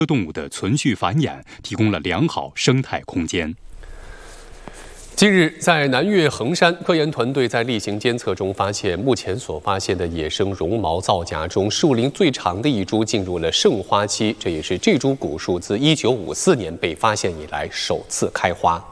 动物的存续繁衍提供了良好生态空间。 近日，在南岳衡山，科研团队在例行监测中发现，目前所发现的野生绒毛皂荚中，树龄最长的一株进入了盛花期，这也是这株古树自1954年被发现以来首次开花。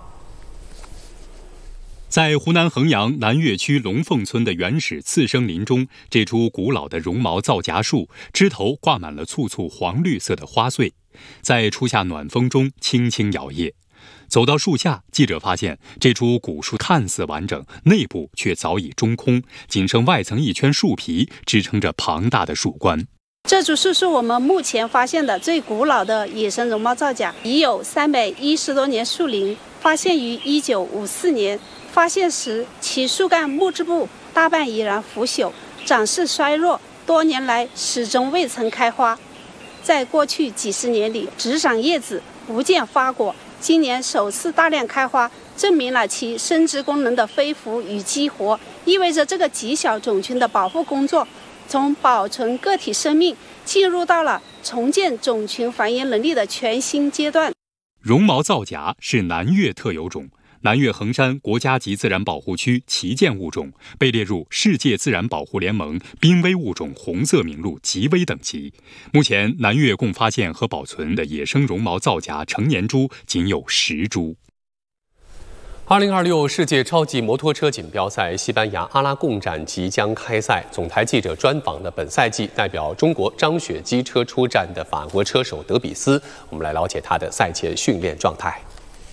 在湖南衡阳南岳区龙凤村的原始次生林中，这株古老的绒毛皂荚树枝头挂满了簇簇黄绿色的花穗，在初夏暖风中轻轻摇曳。走到树下，记者发现这株古树看似完整，内部却早已中空，仅剩外层一圈树皮支撑着庞大的树冠。 这株树是我们目前发现的最古老的野生绒毛皂荚，已有310多年树龄，发现于1954年。发现时，其树干木质部大半已然腐朽，长势衰弱，多年来始终未曾开花。在过去几十年里，只长叶子，不见花果。今年首次大量开花，证明了其生殖功能的恢复与激活，意味着这个极小种群的保护工作从保存个体生命进入到了重建种群繁衍能力的全新阶段。 绒毛皂荚是南岳特有种，南岳衡山国家级自然保护区旗舰物种，被列入世界自然保护联盟濒危物种红色名录极危等级。目前，南岳共发现和保存的野生绒毛皂荚成年株仅有10株。 2026世界超级摩托车锦标赛西班牙阿拉贡站即将开赛。总台记者专访了本赛季代表中国张雪机车出战的法国车手德比斯，我们来了解他的赛前训练状态。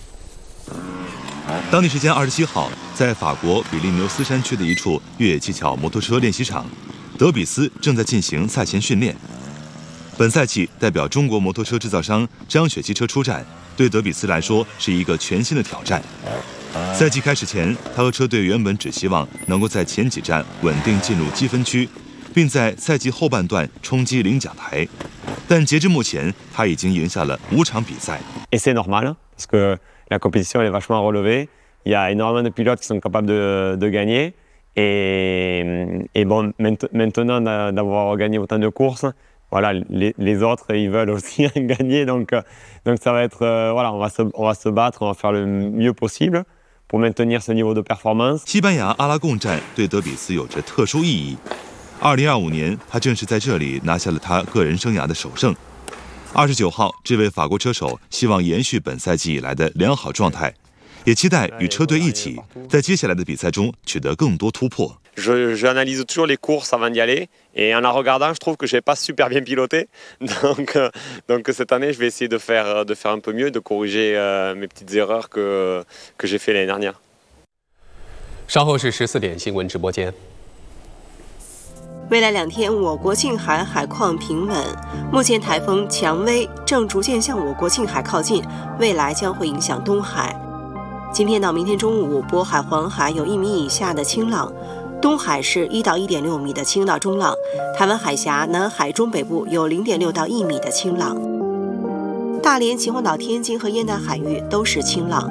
当地时间27号，在法国比利牛斯山区的一处越野技巧摩托车练习场，德比斯正在进行赛前训练。本赛季代表中国摩托车制造商张雪机车出战，对德比斯来说是一个全新的挑战。赛季开始前，他和车队原本只希望能够在前几站稳定进入积分区，并在赛季后半段冲击领奖台。但截至目前，他已经赢下了5场比赛。 Et c'est normal, parce que la compétition elle est vachement relevée. Il y a énormément de pilotes qui sont capables de gagner. Et bon, maintenant d'avoir gagné autant de courses, voilà, les autres ils veulent aussi gagner. Donc ça va être voilà, on va se battre, on va faire le mieux possible.pour maintenir ce niveau de performance. 西班牙阿拉贡站对德比斯有着特殊意义。2025年，他正是在这里拿下了他个人生涯的首胜。29号，这位法国车手希望延续本赛季以来的良好状态，也期待与车队一起在接下来的比赛中取得更多突破。 J'analyse toujours les courses avant d'y aller, et en la regardant, je trouve que je n'ai pas super bien piloté. Donc cette année, je vais essayer de faire un peu mieux, de corriger mes petites erreurs que j'ai fait l'année dernière. 稍后是14点新闻直播间。 未来2天，我国近海海况平稳。目前台风蔷薇正逐渐向我国近海靠近，未来将会影响东海。今天到明天中午，渤海、黄海有1米以下的清浪。东海是1到1.6米的轻到中浪，台湾海峡、南海中北部有0.6到1米的轻浪，大连、秦皇岛、天津和燕南海域都是轻浪，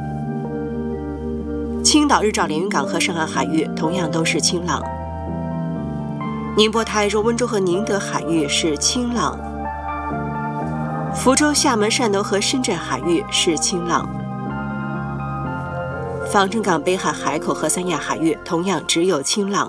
青岛、日照连云港和上海海域同样都是轻浪，宁波、台州、温州和宁德海域是轻浪，福州、厦门、汕头和深圳海域是轻浪。防城港、北海海口和三亚海域同样只有轻浪。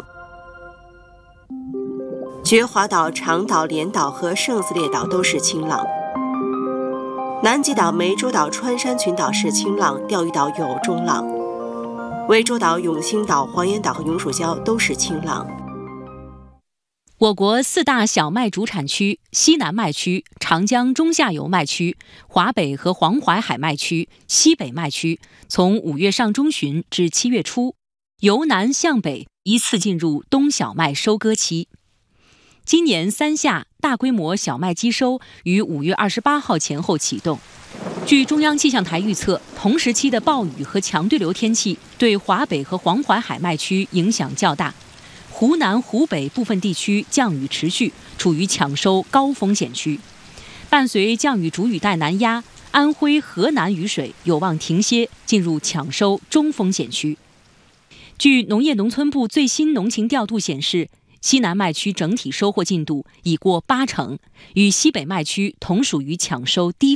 觉华岛、长岛、连岛和圣斯列岛都是轻浪。南极岛、湄洲岛、穿山群岛是轻浪，钓鱼岛有中浪。涠洲岛、永兴岛、黄岩岛和永暑礁都是轻浪。 我国4大小麦主产区西南麦区、长江中下游麦区、华北和黄淮海麦区、西北麦区，从5月上中旬至7月初，由南向北依次进入冬小麦收割期。今年3夏大规模小麦机收于5月28号前后启动。据中央气象台预测，同时期的暴雨和强对流天气对华北和黄淮海麦区影响较大。湖南、湖北部分地区降雨持续，处于抢收高风险区。伴随降雨主雨带南压，安徽、河南雨水有望停歇，进入抢收中风险区。据农业农村部最新农情调度显示， 西南麦区整体收获进度已过80%，与西北麦区同属于抢收低